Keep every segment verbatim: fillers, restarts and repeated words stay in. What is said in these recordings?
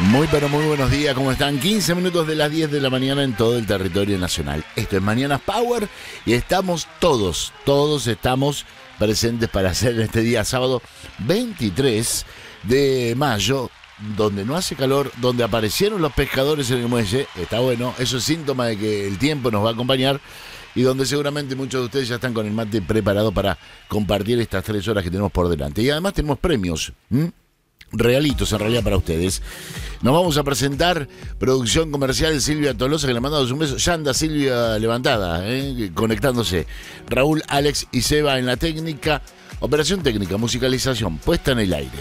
Muy pero muy buenos días, ¿cómo están? quince minutos de las diez de la mañana en todo el territorio nacional. Esto es Mañanas Power y estamos todos, todos estamos presentes para hacer este día sábado veintitrés de mayo, donde no hace calor, donde aparecieron los pescadores en el muelle. Está bueno, eso es síntoma de que el tiempo nos va a acompañar y donde seguramente muchos de ustedes ya están con el mate preparado para compartir estas tres horas que tenemos por delante. Y además tenemos premios, ¿m? realitos en realidad para ustedes. Nos vamos a presentar producción comercial Silvia Tolosa, que le mandamos un beso. Ya anda Silvia levantada, ¿eh? conectándose. Raúl, Alex y Seba en la técnica. Operación técnica, musicalización, puesta en el aire.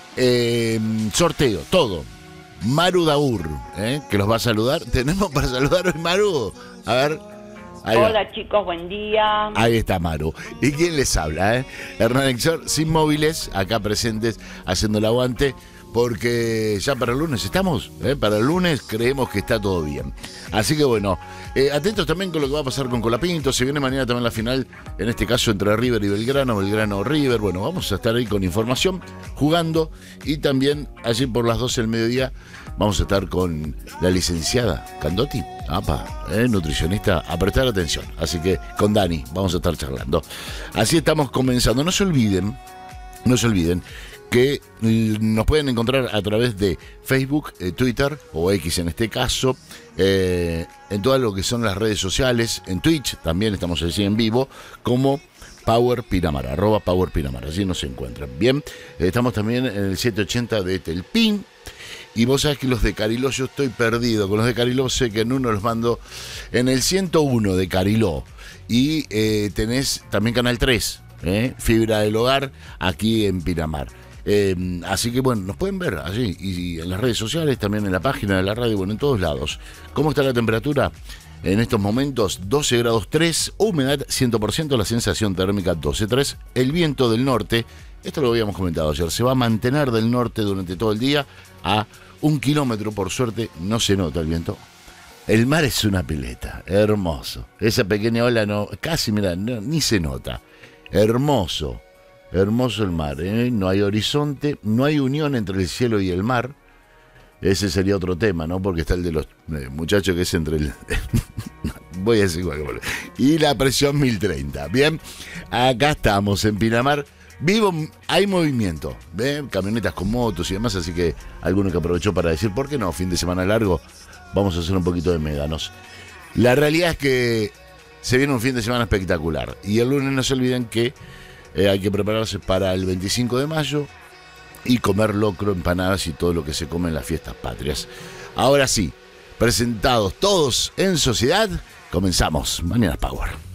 Eh, sorteo, todo. Maru Daur, ¿eh? que los va a saludar. Tenemos para saludar hoy Maru. A ver. Hola va. Chicos, buen día. Ahí está Maru. ¿Y quién les habla? Eh? Hernán Exor, sin móviles, acá presentes, haciendo el aguante, porque ya para el lunes estamos, ¿eh? para el lunes creemos que está todo bien. Así que bueno, eh, atentos también con lo que va a pasar con Colapinto. Se viene mañana también la final, en este caso entre River y Belgrano, Belgrano River. Bueno, vamos a estar ahí con información, jugando, y también allí por las doce del mediodía vamos a estar con la licenciada Candotti, apa, eh, nutricionista, a prestar atención. Así que con Dani vamos a estar charlando. Así estamos comenzando. No se olviden, no se olviden que nos pueden encontrar a través de Facebook, eh, Twitter o X en este caso, eh, en todo lo que son las redes sociales, en Twitch también estamos allí en vivo, como Power Pinamar, arroba Power Pinamar, allí nos encuentran. Bien, eh, estamos también en el setecientos ochenta de Telpín. Y vos sabés que los de Cariló, yo estoy perdido. Con los de Cariló sé que en uno los mando en el ciento uno de Cariló. Y eh, tenés también Canal tres, ¿eh? Fibra del Hogar, aquí en Pinamar. Eh, así que bueno, nos pueden ver allí. Y en las redes sociales, también en la página de la radio, bueno, en todos lados. ¿Cómo está la temperatura? En estos momentos, doce grados tres, humedad cien por ciento, la sensación térmica doce tres. El viento del norte, esto lo habíamos comentado ayer, se va a mantener del norte durante todo el día a un kilómetro, por suerte no se nota el viento. El mar es una pileta, hermoso. Esa pequeña ola no, casi, mira, no, ni se nota. Hermoso, hermoso el mar, ¿eh? No hay horizonte, no hay unión entre el cielo y el mar. Ese sería otro tema, ¿no? Porque está el de los eh, muchachos que es entre el... Voy a decir igual. Y la presión mil treinta. Bien, acá estamos en Pinamar. Vivo, hay movimiento, ¿ven? Camionetas con motos y demás, así que alguno que aprovechó para decir, ¿por qué no? Fin de semana largo, vamos a hacer un poquito de médanos. La realidad es que se viene un fin de semana espectacular. Y el lunes no se olviden que eh, hay que prepararse para el veinticinco de mayo y comer locro, empanadas y todo lo que se come en las fiestas patrias. Ahora sí, presentados todos en sociedad, comenzamos Mañanas Power.